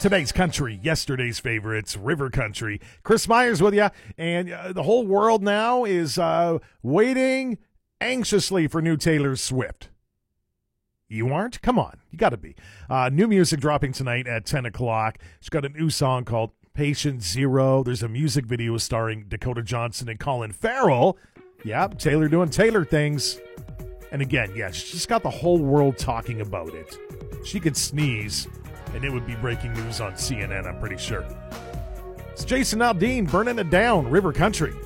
Today's country, yesterday's favorites, River Country. Chris Myers with you, and the whole world now is waiting anxiously for new Taylor Swift. You aren't? Come on, you got to be. New music dropping tonight at 10 o'clock. She's got a new song called Patient Zero. There's a music video starring Dakota Johnson and Colin Farrell. Yeah, Taylor doing Taylor things. And again, yeah, she's got the whole world talking about it. She could sneeze, and it would be breaking news on CNN, I'm pretty sure. It's Jason Aldean, burning it down, River Country.